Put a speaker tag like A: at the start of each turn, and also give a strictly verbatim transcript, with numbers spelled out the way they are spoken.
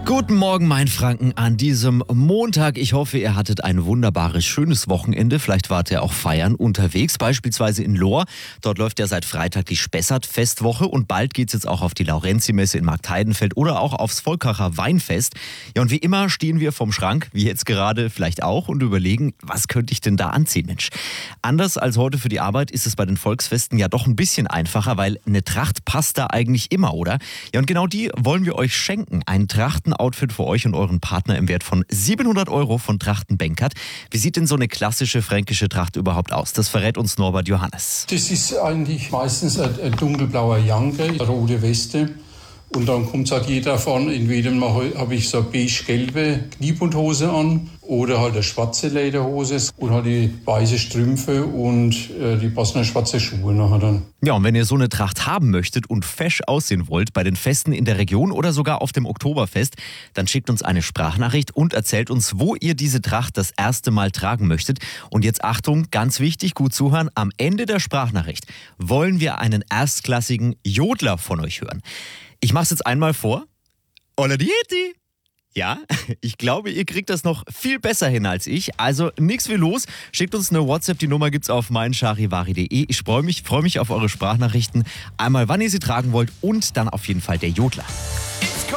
A: Guten Morgen, mein Franken, an diesem Montag. Ich hoffe, ihr hattet ein wunderbares, schönes Wochenende. Vielleicht wart ihr auch feiern unterwegs, beispielsweise in Lohr. Dort läuft ja seit Freitag die Spessart-Festwoche und bald geht's jetzt auch auf die Laurenzi-Messe in Marktheidenfeld oder auch aufs Volkacher Weinfest. Ja, und wie immer stehen wir vorm Schrank, wie jetzt gerade vielleicht auch, und überlegen, was könnte ich denn da anziehen, Mensch. Anders als heute für die Arbeit ist es bei den Volksfesten ja doch ein bisschen einfacher, weil eine Tracht passt da eigentlich immer, oder? Ja, und genau die wollen wir euch schenken. Ein Trachten Outfit für euch und euren Partner im Wert von siebenhundert Euro von Trachten Benkert. Wie sieht denn so eine klassische fränkische Tracht überhaupt aus? Das verrät uns Norbert Johannes.
B: Das ist eigentlich meistens ein, ein dunkelblauer Janke, eine rote Weste. Und dann kommt es halt jeder davon, entweder habe ich so eine beige-gelbe Kniebundhose an oder halt eine schwarze Lederhose und halt die weiße Strümpfe und äh, die passenden schwarze Schuhe nachher dann.
A: Ja, und wenn ihr so eine Tracht haben möchtet und fesch aussehen wollt bei den Festen in der Region oder sogar auf dem Oktoberfest, dann schickt uns eine Sprachnachricht und erzählt uns, wo ihr diese Tracht das erste Mal tragen möchtet. Und jetzt Achtung, ganz wichtig, gut zuhören, am Ende der Sprachnachricht wollen wir einen erstklassigen Jodler von euch hören. Ich mach's jetzt einmal vor. Olla dieti. Ja, ich glaube, ihr kriegt das noch viel besser hin als ich. Also nichts wie los. Schickt uns eine WhatsApp, die Nummer gibt's auf meincharivari punkt de. Ich freue mich, freue mich auf eure Sprachnachrichten. Einmal, wann ihr sie tragen wollt und dann auf jeden Fall der Jodler.